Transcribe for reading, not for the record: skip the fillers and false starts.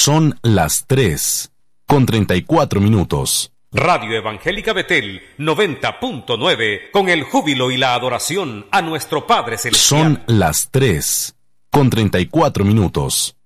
Son las 3:34. Radio Evangélica Betel 90.9, con el júbilo y la adoración a nuestro Padre Celestial. Son las 3:34.